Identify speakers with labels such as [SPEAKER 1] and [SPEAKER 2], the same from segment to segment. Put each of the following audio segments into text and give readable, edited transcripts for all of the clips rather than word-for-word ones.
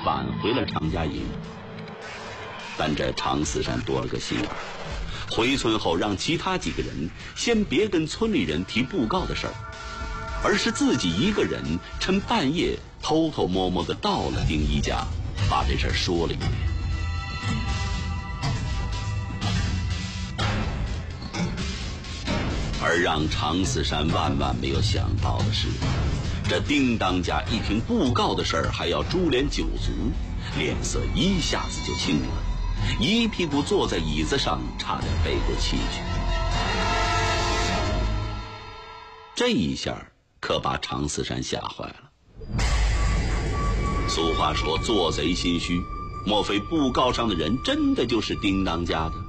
[SPEAKER 1] 返回了常家营。但这常四山多了个心眼，回村后让其他几个人先别跟村里人提布告的事儿，而是自己一个人趁半夜偷偷摸摸地到了丁一家，把这事儿说了一遍。而让常四山万万没有想到的是，这丁当家一听布告的事儿还要株连九族，脸色一下子就青了，一屁股坐在椅子上，差点背过气去。这一下可把常四山吓坏了。俗话说做贼心虚，莫非布告上的人真的就是丁当家的？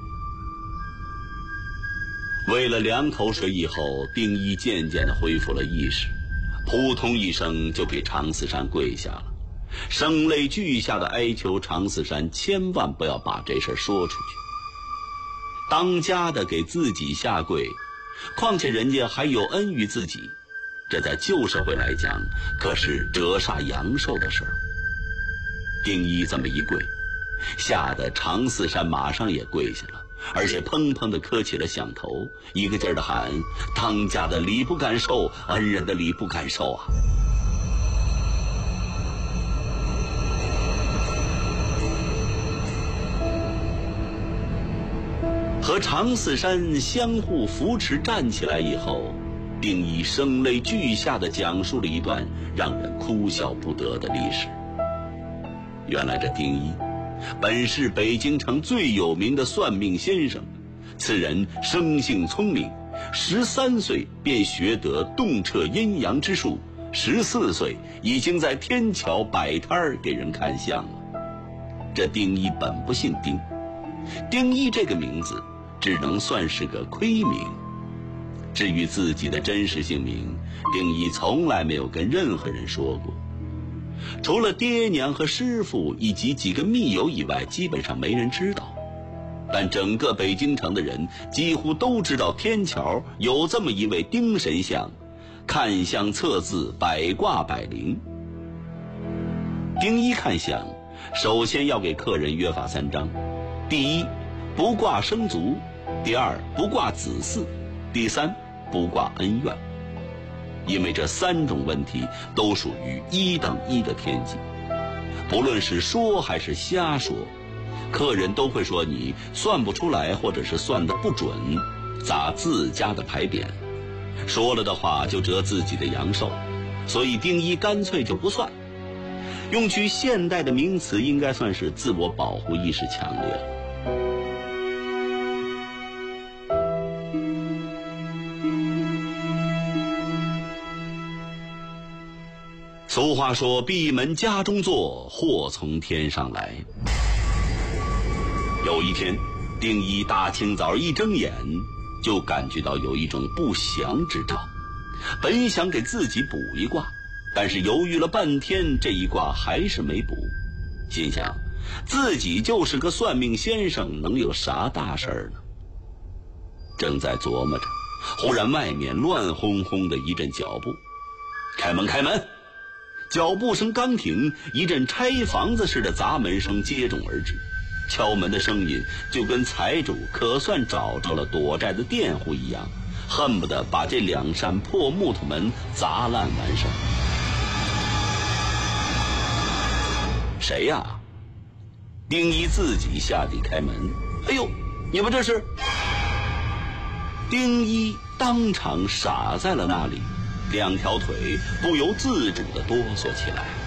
[SPEAKER 1] 喂了2口水以后，丁一渐渐地恢复了意识，扑通一声就给常四山跪下了，声泪俱下的哀求常四山千万不要把这事说出去。当家的给自己下跪，况且人家还有恩于自己，这在旧社会来讲可是折杀阳寿的事儿。丁一这么一跪，吓得常四山马上也跪下了，而且砰砰地磕起了响头，一个劲儿地喊：当家的礼不敢受，恩人的礼不敢受啊！和常四山相互扶持站起来以后，丁一声泪俱下地讲述了一段让人哭笑不得的历史。原来这丁一本是北京城最有名的算命先生，此人生性聪明，13岁便学得洞彻阴阳之术，14岁已经在天桥摆摊儿给人看相了。这丁一本不姓丁，丁一这个名字只能算是个亏名。至于自己的真实姓名，丁一从来没有跟任何人说过，除了爹娘和师傅以及几个密友以外，基本上没人知道。但整个北京城的人几乎都知道天桥有这么一位丁神相，看相测字，百卦百灵。丁一看相首先要给客人约法3章：第一，不挂生卒；第二，不挂子嗣；第三，不挂恩怨。因为这3种问题都属于1等1的天机，不论是说还是瞎说，客人都会说你算不出来，或者是算得不准，砸自家的牌匾，说了的话就折自己的阳寿，所以丁一干脆就不算。用句现代的名词，应该算是自我保护意识强烈了。俗话说闭门家中坐，祸从天上来。有一天，丁一大清早一睁眼就感觉到有一种不祥之兆，本想给自己补一卦，但是犹豫了半天，这一卦还是没补。心想自己就是个算命先生，能有啥大事儿呢？正在琢磨着，忽然外面乱哄哄的一阵脚步，开门开门！脚步声刚停，一阵拆房子似的砸门声接踵而至。敲门的声音就跟财主可算找着了躲债的佃户一样，恨不得把这2扇破木头门砸烂完事。谁呀？丁一自己下地开门。哎呦，你们这是？丁一当场傻在了那里，2条腿不由自主地哆嗦起来。